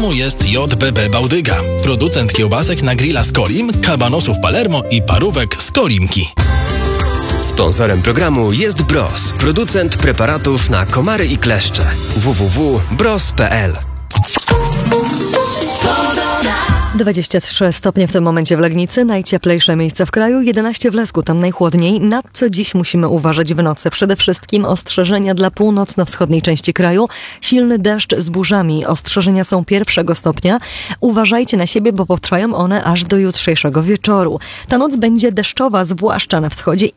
programu jest JBB Bałdyga, producent kiełbasek na grilla z Kolim, kabanosów Palermo i parówek z Kolimki. Sponsorem programu jest Bros, producent preparatów na komary i kleszcze. www.bros.pl 23 stopnie w tym momencie w Legnicy, najcieplejsze miejsce w kraju, 11 w Lesku, tam najchłodniej. Na co dziś musimy uważać w nocy? Przede wszystkim ostrzeżenia dla północno-wschodniej części kraju, silny deszcz z burzami. Ostrzeżenia są 1 stopnia. Uważajcie na siebie, bo potrwają one aż do jutrzejszego wieczoru. Ta noc będzie deszczowa, zwłaszcza na wschodzie